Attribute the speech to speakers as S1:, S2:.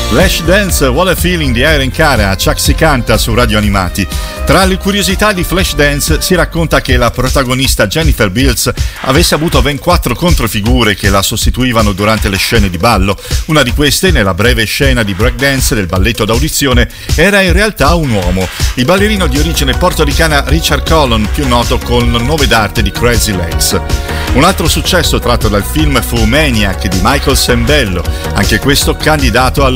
S1: Flashdance, What a Feeling di Irene Cara, Chuck Si Canta su Radio Animati. Tra le curiosità di Flashdance si racconta che la protagonista Jennifer Beals avesse avuto ben 4 controfigure che la sostituivano durante le scene di ballo. Una di queste, nella breve scena di breakdance del balletto d'audizione, era in realtà un uomo, il ballerino di origine portoricana Richard Collon, più noto con il nome d'arte di Crazy Legs. Un altro successo tratto dal film fu Maniac di Michael Sembello, anche questo candidato